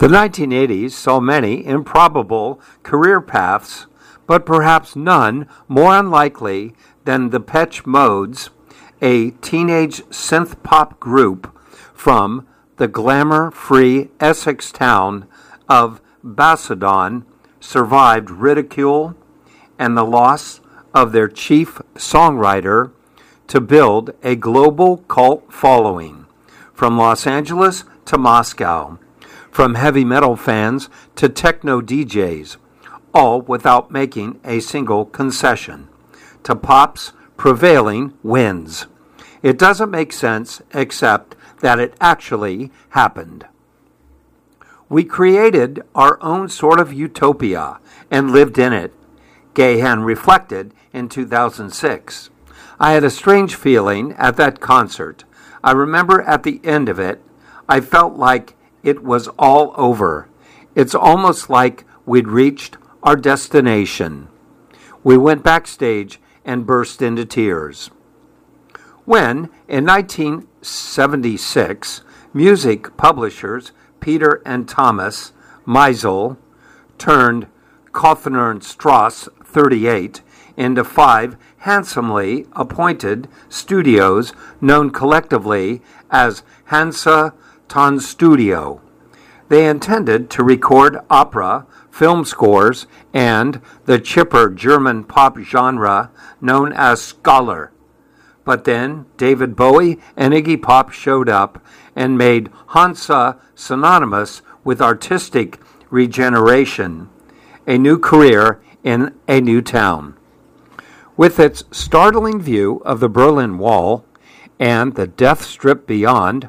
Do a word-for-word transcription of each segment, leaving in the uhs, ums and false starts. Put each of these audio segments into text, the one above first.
The nineteen eighties saw many improbable career paths, but perhaps none more unlikely than the Depeche Mode's, a teenage synth-pop group from the glamour-free Essex town of Basildon, survived ridicule and the loss of their chief songwriter to build a global cult following, from Los Angeles to Moscow, from heavy metal fans to techno D Js, all without making a single concession to pop's prevailing winds. It doesn't make sense except that it actually happened. We created our own sort of utopia and lived in it, Gahan reflected in two thousand six. I had a strange feeling at that concert. I remember at the end of it, I felt like it was all over. It's almost like we'd reached our destination. We went backstage and burst into tears. When, in nineteen seventy-six, music publishers Peter and Thomas Meisel turned Kauffner and Strauss thirty-eight into five handsomely appointed studios known collectively as Hansa Tonstudio. They intended to record opera, film scores, and the chipper German pop genre known as Scholar. But then David Bowie and Iggy Pop showed up and made Hansa synonymous with artistic regeneration, a new career in a new town. With its startling view of the Berlin Wall and the Death Strip beyond,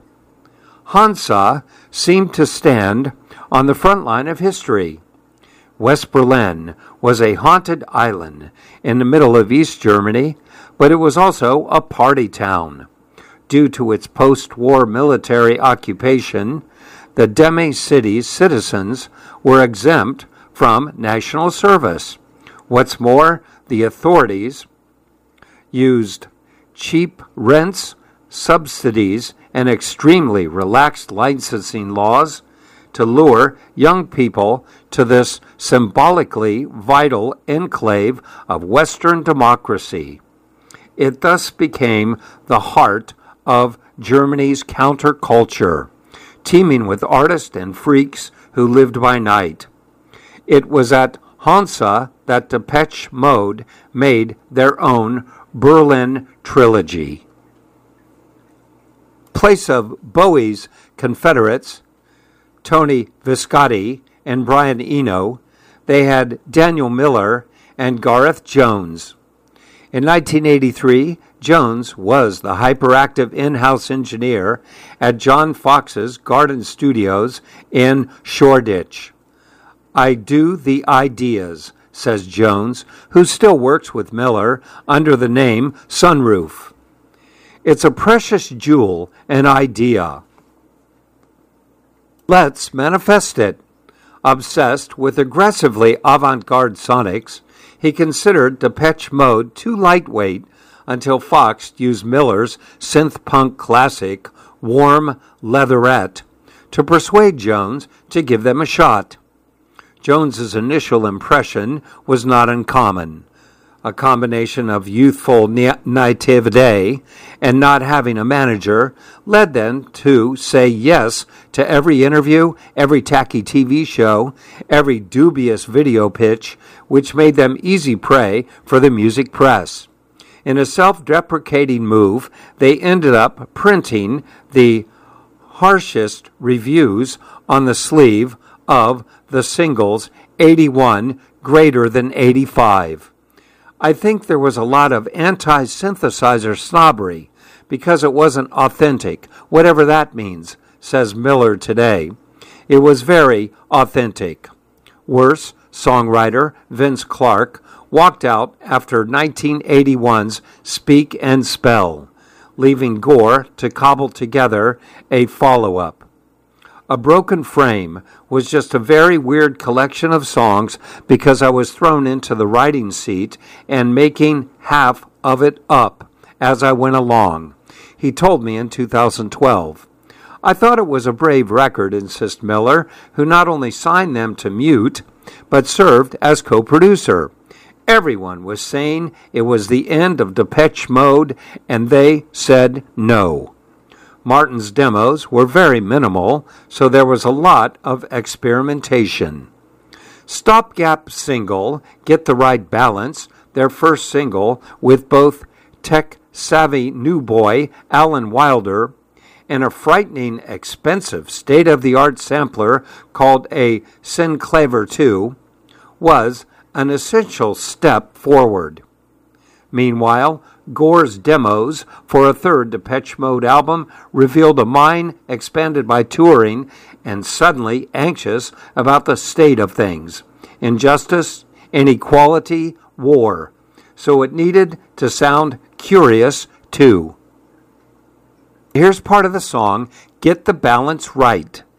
Hansa seemed to stand on the front line of history. West Berlin was a haunted island in the middle of East Germany, but it was also a party town. Due to its post-war military occupation, the demi-city's citizens were exempt from national service. What's more, the authorities used cheap rents, subsidies, and extremely relaxed licensing laws to lure young people to this symbolically vital enclave of Western democracy. It thus became the heart of Germany's counterculture, teeming with artists and freaks who lived by night. It was at Hansa that Depeche Mode made their own Berlin trilogy. Place of Bowie's Confederates, Tony Visconti and Brian Eno, they had Daniel Miller and Gareth Jones. In nineteen eighty-three, Jones was the hyperactive in-house engineer at John Fox's Garden Studios in Shoreditch. I do the ideas, says Jones, who still works with Miller under the name Sunroof. It's a precious jewel, an idea. Let's manifest it. Obsessed with aggressively avant-garde sonics, he considered Depeche Mode too lightweight until Fox used Miller's synth-punk classic, Warm Leatherette, to persuade Jones to give them a shot. Jones's initial impression was not uncommon. A combination of youthful naivete and not having a manager led them to say yes to every interview, every tacky T V show, every dubious video pitch, which made them easy prey for the music press. In a self-deprecating move, they ended up printing the harshest reviews on the sleeve of the singles eighty-one greater than eighty-five. I think there was a lot of anti-synthesizer snobbery because it wasn't authentic, whatever that means, says Miller today. It was very authentic. Worse, songwriter Vince Clarke walked out after nineteen eighty-one's Speak and Spell, leaving Gore to cobble together a follow-up. A Broken Frame was just a very weird collection of songs because I was thrown into the writing seat and making half of it up as I went along, he told me in two thousand twelve. I thought it was a brave record, insists Miller, who not only signed them to Mute, but served as co-producer. Everyone was saying it was the end of Depeche Mode, and they said no. Martin's demos were very minimal, so there was a lot of experimentation. Stopgap single, Get the Right Balance, their first single with both tech-savvy new boy Alan Wilder and a frightening, expensive, state-of-the-art sampler called a Synclaver two, was an essential step forward. Meanwhile, Gore's demos for a third Depeche Mode album revealed a mind expanded by touring and suddenly anxious about the state of things. Injustice, inequality, war. So it needed to sound curious, too. Here's part of the song, Get the Balance Right.